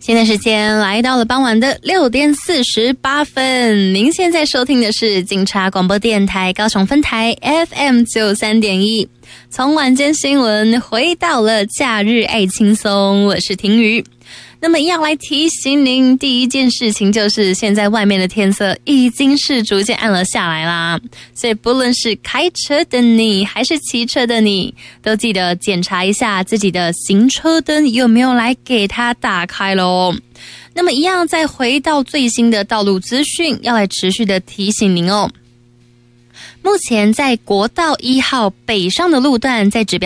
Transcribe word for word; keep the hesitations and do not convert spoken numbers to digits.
现在时间来到了傍晚的六点四十八分，您现在收听的是警察广播电台高雄分台 F M 九三点一。从晚间新闻回到了假日爱轻松，我是婷瑜。那么一样来提醒您，第一件事情就是现在外面的天色已经是逐渐暗了下来啦，所以不论是开车的你还是骑车的你，都记得检查一下自己的行车灯有没有来给它打开咯。那么一样再回到最新的道路资讯，要来持续的提醒您哦。目前在国道一号北上的路段，在指标